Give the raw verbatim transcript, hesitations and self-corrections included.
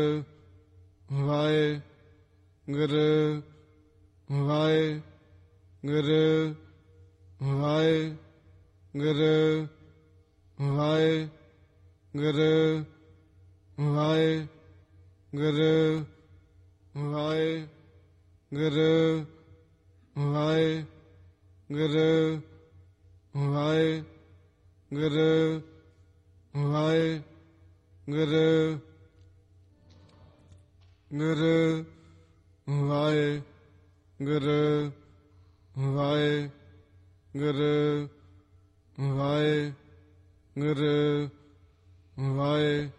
Waheguru Waheguru Waheguru Waheguru Waheguru Waheguru Waheguru Waheguru Waheguru Guru Waheguru Waheguru Waheguru ਵਾਹਿ